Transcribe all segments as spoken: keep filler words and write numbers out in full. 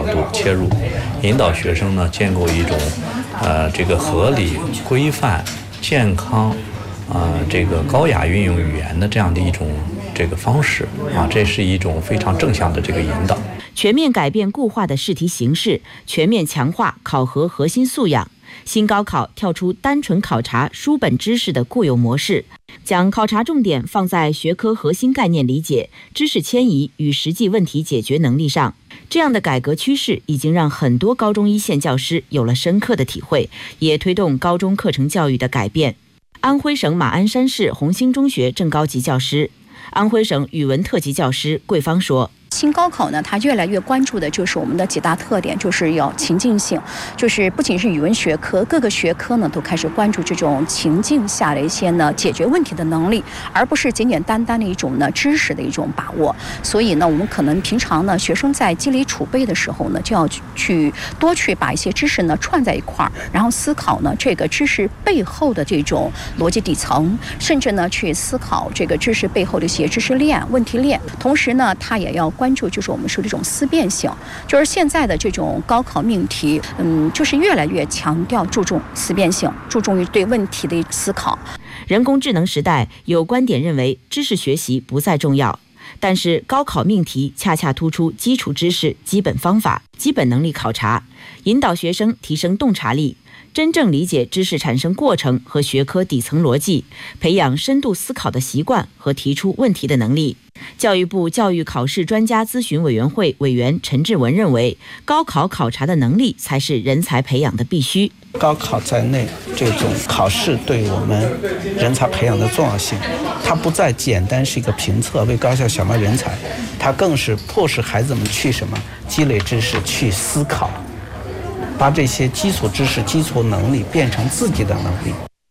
度切入，引导学生呢建构一种呃这个合理、规范、健康。呃，这个高雅运用语言的这样的一种这个方式啊，这是一种非常正向的这个引导。 全面改变固化的试题形式，全面强化考核核心素养。新高考跳出单纯考察书本知识的固有模式，将考察重点放在学科核心概念理解、知识迁移与实际问题解决能力上。这样的改革趋势已经让很多高中一线教师有了深刻的体会，也推动高中课程教育的改变。安徽省马鞍山市红星中学正高级教师、安徽省语文特级教师桂芳说， 新高考呢，它越来越关注的就是我们的几大特点，就是要情境性，就是不仅是语文学科，各个学科呢都开始关注这种情境下的一些呢解决问题的能力，而不是简简单单的一种呢知识的一种把握。所以呢，我们可能平常呢，学生在积累储备的时候呢，就要去多去把一些知识呢串在一块儿，然后思考呢这个知识背后的这种逻辑底层，甚至呢去思考这个知识背后的一些知识链、问题链。同时呢，它也要关注就是我们说这种思辨性，就是现在的这种高考命题，嗯，就是越来越强调注重思辨性，注重于对问题的思考。 人工智能时代，有观点认为知识学习不再重要，但是高考命题恰恰突出基础知识、基本方法、基本能力考察，引导学生提升洞察力，真正理解知识产生过程和学科底层逻辑，培养深度思考的习惯和提出问题的能力。教育部教育考试专家咨询委员会委员陈志文认为，高考考察的能力才是人才培养的必须。 高考在内，这种考试对我们人才培养的重要性，它不再简单是一个评测为高校小猫人才，它更是迫使孩子们去什么积累知识，去思考，把这些基础知识、基础能力变成自己的能力。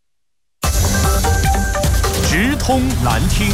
直通蓝厅。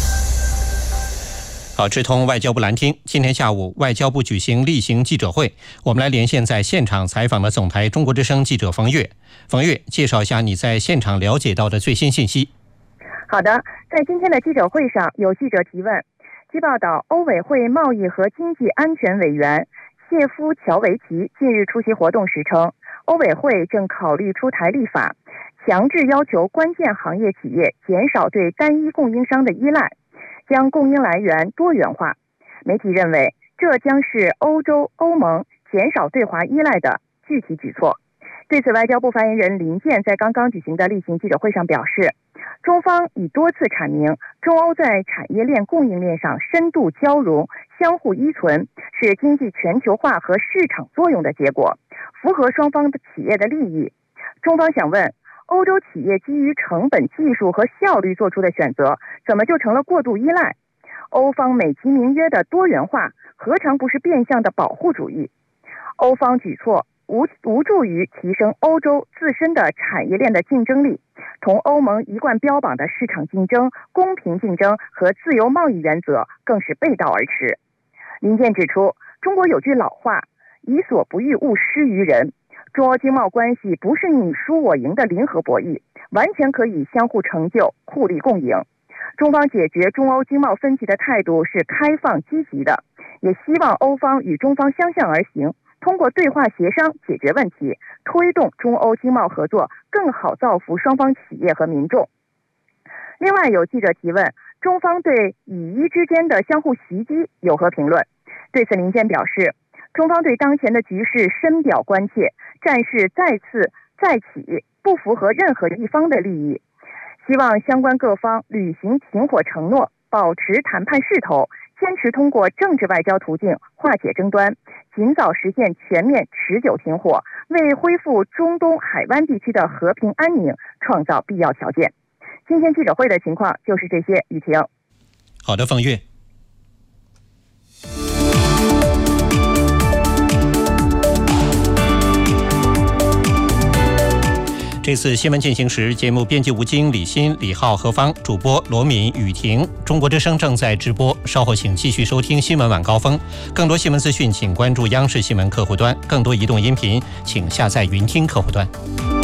好，直通外交部蓝厅。今天下午，外交部举行例行记者会，我们来连线在现场采访的总台中国之声记者冯月。冯月，介绍一下你在现场了解到的最新信息。 好的，在今天的记者会上，有记者提问。据报道，欧委会贸易和经济安全委员谢夫乔维奇近日出席活动时称，欧委会正考虑出台立法，强制要求关键行业企业减少对单一供应商的依赖，将供应来源多元化。媒体认为，这将是欧洲、欧盟减少对华依赖的具体举措。对此，外交部发言人林健在刚刚举行的例行记者会上表示，中方已多次阐明，中欧在产业链供应链上深度交融、相互依存，是经济全球化和市场作用的结果，符合双方的企业的利益。中方想问，欧洲企业基于成本、技术和效率做出的选择，怎么就成了过度依赖？欧方美其名曰的多元化，何尝不是变相的保护主义？欧方举措无无助于提升欧洲自身的产业链的竞争力，同欧盟一贯标榜的市场竞争、公平竞争和自由贸易原则更是背道而驰。林健指出，中国有句老话，己所不欲，勿施于人。中欧经贸关系不是你输我赢的零和博弈，完全可以相互成就、互利共赢。中方解决中欧经贸分歧的态度是开放积极的，也希望欧方与中方相向而行，通过对话协商解决问题，推动中欧经贸合作更好造福双方企业和民众。另外，有记者提问，中方对以伊之间的相互袭击有何评论？对此，林健表示，中方对当前的局势深表关切，战事再次再起，不符合任何一方的利益，希望相关各方履行停火承诺，保持谈判势头，坚持通过政治外交途径化解争端，尽早实现全面持久停火，为恢复中东海湾地区的和平安宁创造必要条件。今天记者会的情况就是这些，雨婷。 好的，冯月。这次新闻进行时，节目编辑吴京、李欣、李浩、何芳，主播罗敏、雨婷。中国之声正在直播，稍后请继续收听新闻晚高峰。更多新闻资讯，请关注央视新闻客户端；更多移动音频，请下载云听客户端。